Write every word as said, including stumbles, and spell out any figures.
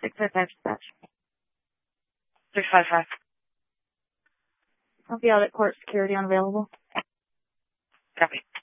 six five five dispatch. six five five. I'll be out at court security unavailable. Copy.